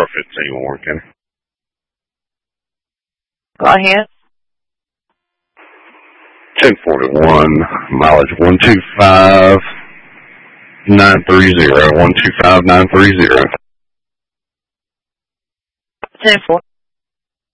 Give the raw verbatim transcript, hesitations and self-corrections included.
R fifteen working. Go ahead. ten forty-one, mileage one two five nine three zero, one two five nine three zero. ten four.